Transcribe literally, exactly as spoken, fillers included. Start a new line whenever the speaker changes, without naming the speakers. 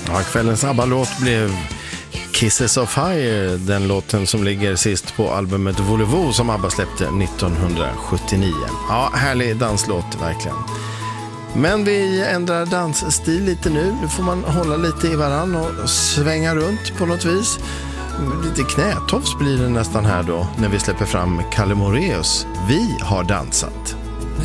Ja, kvällens ABBA-låt blev Kisses of Fire, den låten som ligger sist på albumet Volevo som ABBA släppte nittonhundrasjuttionio. Ja, härlig danslåt verkligen. Men vi ändrar dansstil lite nu. Nu får man hålla lite i varann och svänga runt på något vis. Lite knätofs blir det nästan här då när vi släpper fram Kalle Moraeus. Vi har dansat.